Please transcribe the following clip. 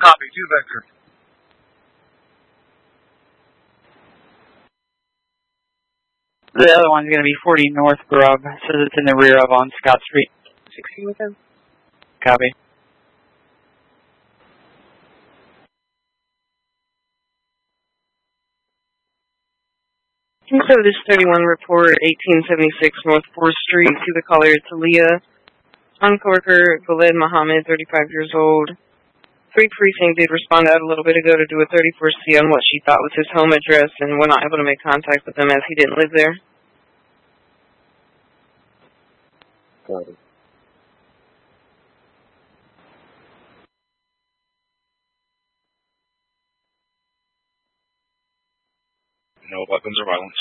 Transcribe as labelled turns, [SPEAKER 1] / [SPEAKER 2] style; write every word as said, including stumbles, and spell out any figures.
[SPEAKER 1] Copy, two Vector.
[SPEAKER 2] The other one's going to be forty North Grub. It says it's in the rear of on Scott Street.
[SPEAKER 3] sixteen with them.
[SPEAKER 2] Copy.
[SPEAKER 3] So this thirty-one report, eighteen seventy-six North fourth Street, to the caller, Talia Uncorker, Khaled Muhammad, thirty-five years old. Three Precinct did respond out a little bit ago to do a thirty-four C on what she thought was his home address, and we're not able to make contact with him as he didn't live there.
[SPEAKER 4] Got it.
[SPEAKER 1] No weapons or violence.